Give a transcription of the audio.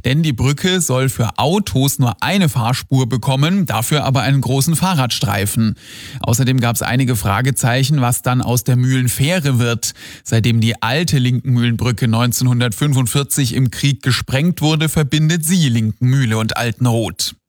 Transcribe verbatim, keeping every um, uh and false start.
Denn die Brücke soll für Autos nur eine Fahrspur bekommen, dafür aber einen großen Fahrradstreifen. Außerdem gab es einige Fragezeichen, was dann aus der Mühlenfähre wird. Seitdem die alte Linkenmühlenbrücke neunzehnhundertfünfundvierzig im Krieg gesprengt wurde, verbindet sie Linkenmühle und Altenrot.